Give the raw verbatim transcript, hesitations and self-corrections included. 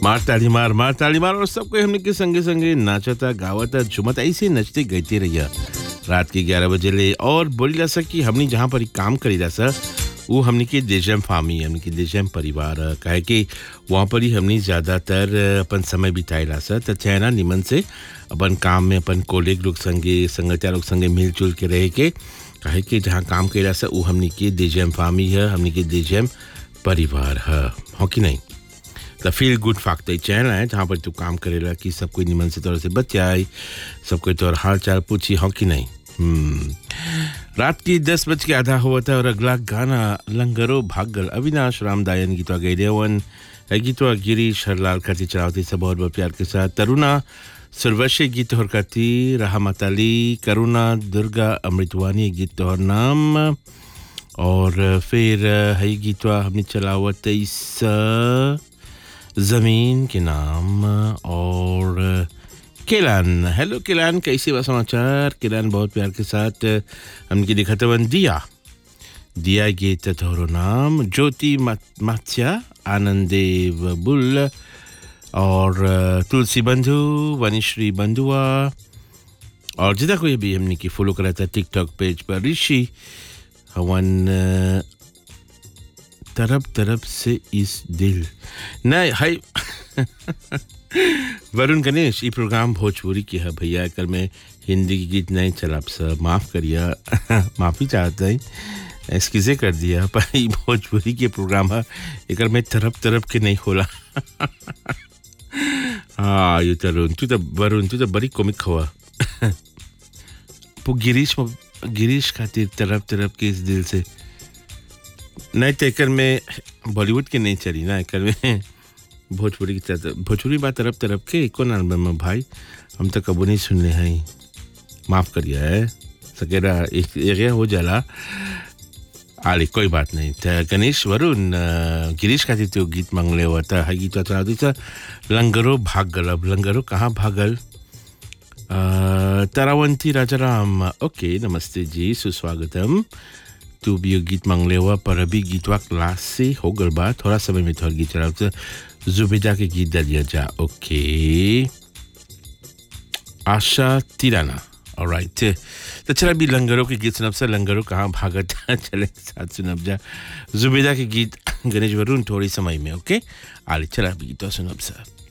मार ताली मार मार ताली मार और सबको हमने के संगे संगे नाचता गावता झुमता ऐसे नचते गईते रहिया रात के ग्यारह बजे ले। और बोली ला कि हमने जहाँ पर काम करी ला सर वो हमने के देशम फामी हमने के देशम परिवार कहे कि वहाँ पर ही हमने ज़्यादातर अपन समय बिताएला सर तो चैना निमन से अपन काम में अपन कोलेग लोग संगे संगतिया लोग संगे मिलजुल के रहे के कहे कि जहाँ काम करेला सर वो हमने के देशम फामी है हमने के देशम परिवार है हो कि नहीं। तो फील गुड फैक्टर चैनल है जहाँ पर तू काम करेला कि सब कोई निमन से तौर से बचाए सब कोई तौर हाल चाल पूछी हो कि नहीं। हम्म रात की दस बज के आधा हुआ था और अगला गाना लंगरो भागल अविनाश रामदायन गीतवा गई रेवन गीतवा गिरीश हरलाल करती चलावती सब बहुत बहुत प्यार के साथ तरुणा सुरवशी गीत और करती रहमत अली करुणा दुर्गा अमृतवानी गीत और नाम और फिर है गीतवा हमने चलावत इस जमीन के नाम और केलान। हेलो केलान कैसे बा समाचार केलान बहुत प्यार के साथ हमने देखा था दिया दिया गीत तोरो नाम ज्योति मात्या आनंदेव बुल और तुलसी बंधु वनिश्री बंधुआ और जितना कोई भी हमने की फॉलो करा था टिकटॉक पेज पर ऋषि हवन तरफ तरफ से इस दिल नहीं हाय वरुण गणेश ये प्रोग्राम भोजपुरी की है भैया कल मैं हिंदी की गीत नहीं चला सब माफ़ करिए माफ़ी चाहता है एक्सक्यूज़े कर दिया पर ये भोजपुरी के प्रोग्राम है एक मैं तरफ तरफ के नहीं खोला हाँ ये तरुण तू तो वरुण तू तो बड़ी कॉमिक हुआ गिरीश गिरीश खातिर तरफ तरफ के इस दिल से नहीं तो एक में बॉलीवुड के नहीं चली ना एक में भोजपुरी की भोजपुरी बात तरफ तरफ के कौन एल्बम में भाई हम तो कबू नहीं सुनने हैं माफ़ करिए है सकेरा एक हो जाला आले कोई बात नहीं था गणेश वरुण गिरीश का तो गीत मांगले हुआ था है गीत था लंगरो भागल अब लंगरो कहाँ भागल तारावंती राजाराम ओके नमस्ते जी सुस्वागतम तू भी गीत मांगले हुआ पर अभी गीतवा क्लास से हो गल बा थोड़ा समय में थोड़ा गीत चला जुबेदा के गीत दिया जा ओके आशा तिराना ऑलराइट तो चला भी लंगरों के गीत सुनब सा लंगरों कहाँ भागत चले साथ सुनब जा जुबेदा के गीत गणेश वरुण थोड़ी समय में ओके आले चला भी गीत सुनब सा।